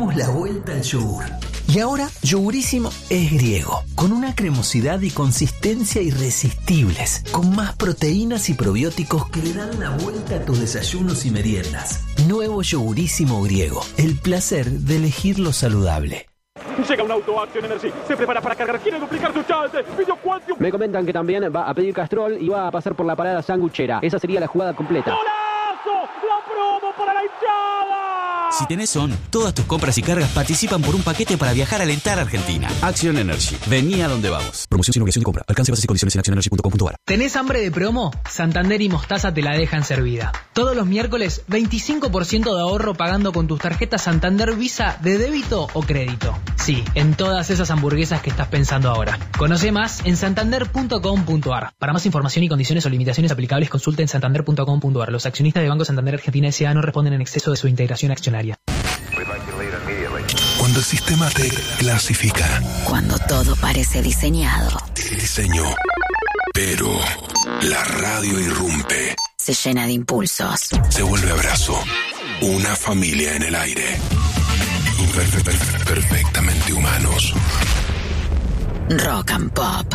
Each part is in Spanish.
dimos la vuelta al yogur. Y ahora, Yogurísimo es griego, con una cremosidad y consistencia irresistibles, con más proteínas y probióticos que le dan la vuelta a tus desayunos y meriendas. Nuevo Yogurísimo griego, el placer de elegir lo saludable. Llega un auto Action Energy, se prepara para cargar, quiere duplicar su chance. Me comentan que también va a pedir Castrol y va a pasar por la parada sanguchera. Esa sería la jugada completa. ¡Golazo! ¡La promo para la hinchada! Si tenés ON, todas tus compras y cargas participan por un paquete para viajar a alentar a Argentina. Action Energy. Vení a donde vamos. Promoción sin obligación de compra. Alcance, bases y condiciones en actionenergy.com.ar. ¿Tenés hambre de promo? Santander y Mostaza te la dejan servida. Todos los miércoles, 25% de ahorro pagando con tus tarjetas Santander Visa de débito o crédito. Sí, en todas esas hamburguesas que estás pensando ahora. Conoce más en santander.com.ar. Para más información y condiciones o limitaciones aplicables, consulta en santander.com.ar. Los accionistas de Banco Santander Argentina S.A. no responden en exceso de su integración accionaria. Cuando el sistema te clasifica. Cuando todo parece diseñado. Te diseñó. Pero la radio irrumpe. Se llena de impulsos. Se vuelve abrazo. Una familia en el aire. Perfectamente humanos. Rock and Pop.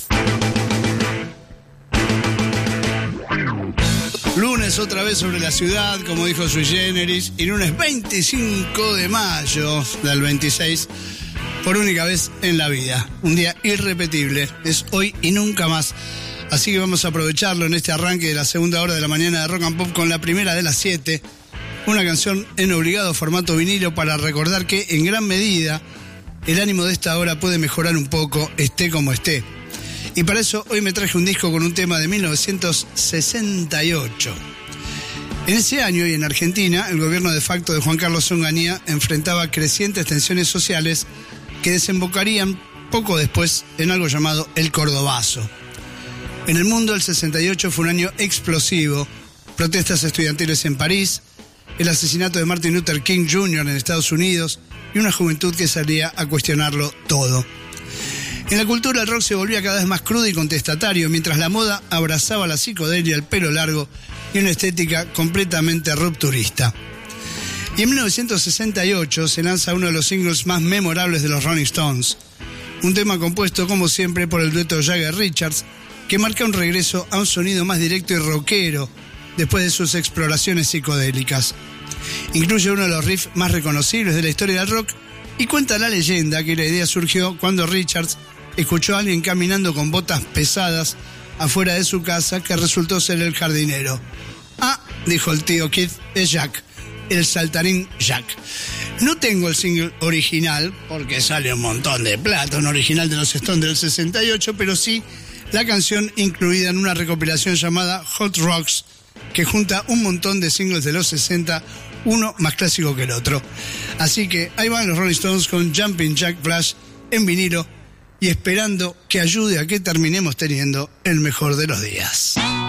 Lunes otra vez sobre la ciudad, como dijo Sui Generis, y lunes 25 de mayo del 26, por única vez en la vida. Un día irrepetible, es hoy y nunca más. Así que vamos a aprovecharlo en este arranque de la segunda hora de la mañana de Rock and Pop con la primera de las 7. Una canción en obligado formato vinilo para recordar que, en gran medida, el ánimo de esta hora puede mejorar un poco, esté como esté. Y para eso hoy me traje un disco con un tema de 1968. En ese año y en Argentina, el gobierno de facto de Juan Carlos Onganía enfrentaba crecientes tensiones sociales que desembocarían poco después en algo llamado el Cordobazo. En el mundo, el 68 fue un año explosivo. Protestas estudiantiles en París, el asesinato de Martin Luther King Jr. en Estados Unidos y una juventud que salía a cuestionarlo todo. En la cultura, el rock se volvía cada vez más crudo y contestatario, mientras la moda abrazaba la psicodelia, el pelo largo y una estética completamente rupturista. Y en 1968 se lanza uno de los singles más memorables de los Rolling Stones, un tema compuesto, como siempre, por el dueto Jagger-Richards, que marca un regreso a un sonido más directo y rockero después de sus exploraciones psicodélicas. Incluye uno de los riffs más reconocibles de la historia del rock y cuenta la leyenda que la idea surgió cuando Richards escuchó a alguien caminando con botas pesadas afuera de su casa que resultó ser el jardinero. Ah, dijo el tío Keith, es Jack, el saltarín Jack. No tengo el single original, porque sale un montón de plata, un original de los Stones del 68, pero sí la canción incluida en una recopilación llamada Hot Rocks, que junta un montón de singles de los 60, uno más clásico que el otro. Así que ahí van los Rolling Stones con Jumping Jack Flash en vinilo y esperando que ayude a que terminemos teniendo el mejor de los días.